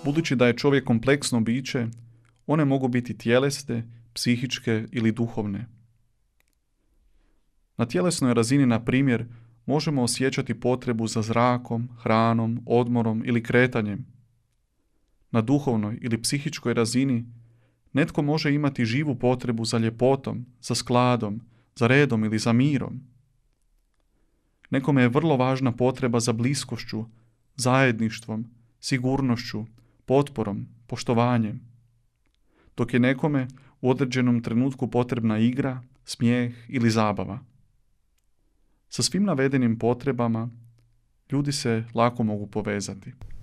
Budući da je čovjek kompleksno biće, one mogu biti tjelesne, psihičke ili duhovne. Na tjelesnoj razini, na primjer, možemo osjećati potrebu za zrakom, hranom, odmorom ili kretanjem. Na duhovnoj ili psihičkoj razini netko može imati živu potrebu za ljepotom, za skladom, za redom ili za mirom. Nekome je vrlo važna potreba za bliskošću, zajedništvom, sigurnošću, potporom, poštovanjem. Dok je nekome u određenom trenutku potrebna igra, smijeh ili zabava. Sa svim navedenim potrebama ljudi se lako mogu povezati.